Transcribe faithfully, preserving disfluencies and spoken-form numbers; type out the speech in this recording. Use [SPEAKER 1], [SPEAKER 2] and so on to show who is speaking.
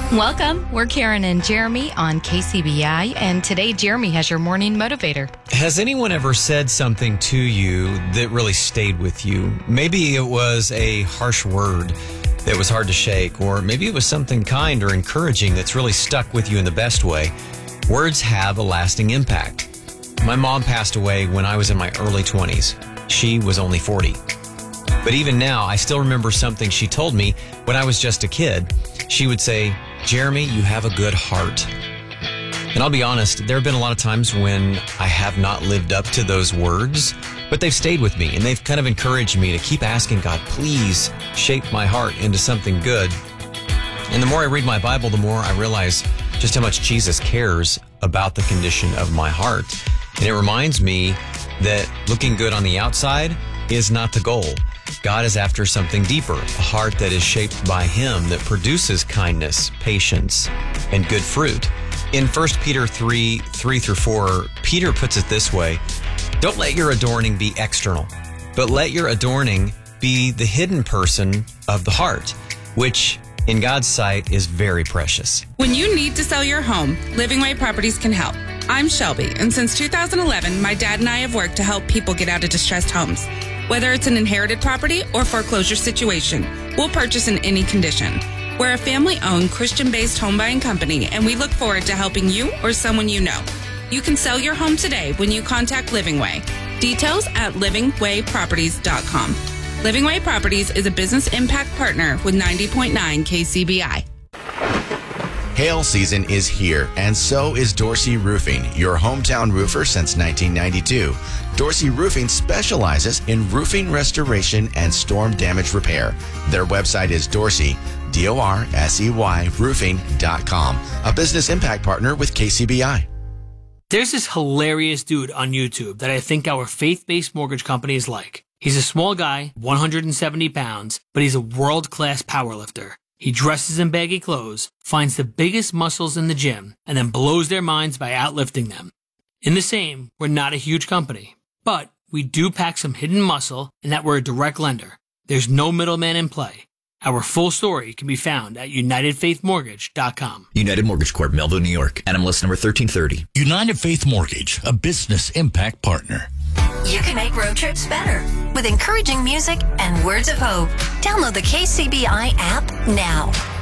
[SPEAKER 1] Welcome. We're Karen and Jeremy on K C B I, and today Jeremy has your morning motivator.
[SPEAKER 2] Has anyone ever said something to you that really stayed with you? Maybe it was a harsh word that was hard to shake, or maybe it was something kind or encouraging that's really stuck with you in the best way. Words have a lasting impact. My mom passed away when I was in my early twenties. She was only forty. But even now, I still remember something she told me when I was just a kid. She would say, "Jeremy, you have a good heart." And I'll be honest, there have been a lot of times when I have not lived up to those words, but they've stayed with me and they've kind of encouraged me to keep asking God, please shape my heart into something good. And the more I read my Bible, the more I realize just how much Jesus cares about the condition of my heart. And it reminds me that looking good on the outside is not the goal. God is after something deeper, a heart that is shaped by Him, that produces kindness, patience, and good fruit. In First Peter three, three through four, Peter puts it this way: "Don't let your adorning be external, but let your adorning be the hidden person of the heart, which in God's sight is very precious."
[SPEAKER 3] When you need to sell your home, Living Way Properties can help. I'm Shelby, and since two thousand eleven, my dad and I have worked to help people get out of distressed homes. Whether it's an inherited property or foreclosure situation, we'll purchase in any condition. We're a family-owned, Christian-based home buying company, and we look forward to helping you or someone you know. You can sell your home today when you contact Living Way. Details at living way properties dot com. Living Way Properties is a business impact partner with ninety point nine K C B I.
[SPEAKER 4] Hail season is here, and so is Dorsey Roofing, your hometown roofer since nineteen ninety-two. Dorsey Roofing specializes in roofing restoration and storm damage repair. Their website is Dorsey, D O R S E Y, roofing dot com, a business impact partner with K C B I.
[SPEAKER 5] There's this hilarious dude on YouTube that I think our faith-based mortgage company is like. He's a small guy, one hundred seventy pounds, but he's a world-class powerlifter. He dresses in baggy clothes, finds the biggest muscles in the gym, and then blows their minds by outlifting them. In the same, we're not a huge company, but we do pack some hidden muscle in that we're a direct lender. There's no middleman in play. Our full story can be found at united faith mortgage dot com.
[SPEAKER 6] United Mortgage Corp, Melville, New York. N M L S number thirteen thirty.
[SPEAKER 7] United Faith Mortgage, a business impact partner.
[SPEAKER 8] You can make road trips better with encouraging music and words of hope. Download the K C B I app now.